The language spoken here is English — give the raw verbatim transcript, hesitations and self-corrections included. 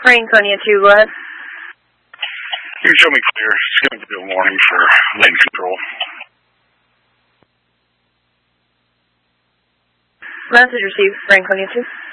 Franconia two, go ahead. You can show me clear. It's going to be a warning for lane control. Message received, Franconia two.